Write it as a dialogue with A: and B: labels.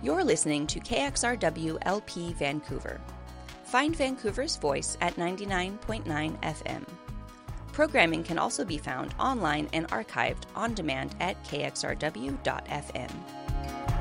A: You're listening to KXRW LP Vancouver. Find Vancouver's voice at 99.9 FM. Programming can also be found online and archived on demand at kxrw.fm.